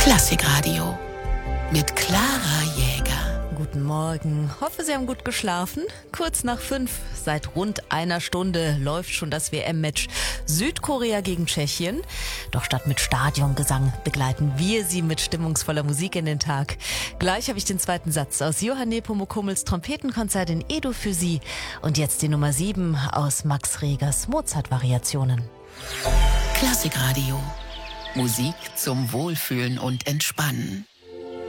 Klassikradio mit Clara Jäger. Guten Morgen. Hoffe, Sie haben gut geschlafen. Kurz nach 5, seit rund einer Stunde läuft schon das WM-Match Südkorea gegen Tschechien. Doch statt mit Stadiongesang begleiten wir Sie mit stimmungsvoller Musik in den Tag. Gleich habe ich den zweiten Satz aus Johann Nepomuks Trompetenkonzert in E-Dur für Sie. Und jetzt die Nummer 7 aus Max Regers Mozart-Variationen. Klassikradio. Musik zum Wohlfühlen und Entspannen.